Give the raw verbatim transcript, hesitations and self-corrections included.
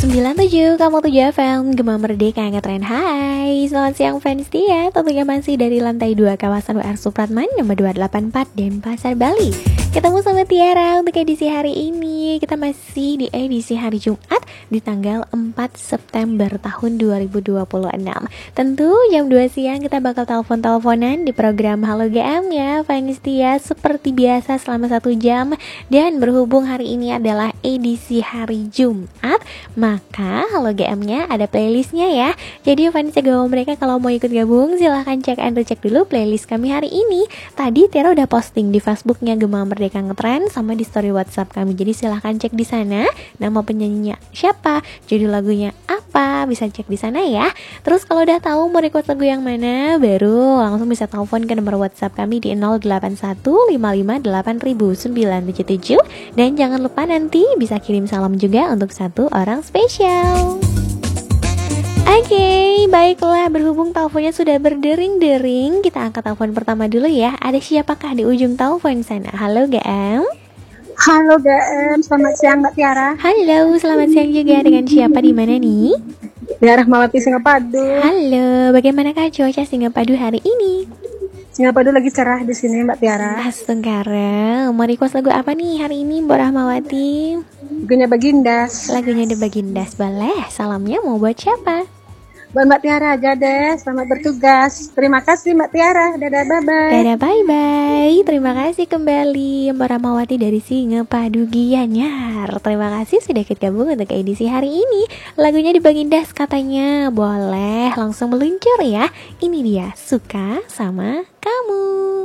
sembilan tujuh koma tujuh F M Gema Merdeka Ngetren. Hai, selamat siang fans dia. Tentunya masih dari lantai dua kawasan W R Supratman nomor dua delapan empat Denpasar, Bali. Ketemu sama Tiara untuk edisi hari ini. Kita masih di edisi hari Jumat di tanggal empat September tahun dua ribu dua puluh enam. Tentu jam dua siang kita bakal telepon-teleponan di program Halo G M ya fans dia, seperti biasa selama satu jam. Dan berhubung hari ini adalah edisi hari Jumat, maka Halo G M-nya ada playlistnya ya. Jadi fans Gema mereka kalau mau ikut gabung silahkan cek and recheck dulu playlist kami hari ini. Tadi Tiara udah posting di Facebooknya Gema Merdeka Ngetren sama di story WhatsApp kami. Jadi silahkan cek di sana nama penyanyinya siapa, judul lagunya apa, bisa cek di sana ya. Terus kalau udah tahu mau request lagu yang mana, baru langsung bisa telepon ke nomor WhatsApp kami di nol delapan satu lima lima delapan sembilan tujuh tujuh. Dan jangan lupa nanti bisa kirim salam juga untuk satu orang spesial. Oke, okay, baiklah, berhubung teleponnya sudah berdering-dering, kita angkat telepon pertama dulu ya. Ada siapakah di ujung telepon sana? Halo G M. Halo G M, selamat siang Mbak Tiara. Halo, selamat siang juga. Dengan siapa di mana nih? Tiara Rahmawati Singapadu. Halo, bagaimanakah cuaca Singapadu hari ini? Singapadu lagi cerah di sini Mbak Tiara. Astagfirullah, mau request lagu apa nih hari ini Mbak Rahmawati? Lagunya Bagindas. Lagunya The Bagindas, boleh. Salamnya mau buat siapa? Buat Mbak Tiara aja deh, selamat bertugas. Terima kasih Mbak Tiara, dadah bye-bye. Dadah bye-bye, terima kasih kembali Mbak Rahmawati dari Singapadu Gianyar. Terima kasih sudah ikut gabung untuk edisi hari ini. Lagunya di Bagindas katanya, boleh langsung meluncur ya. Ini dia, Suka Sama Kamu.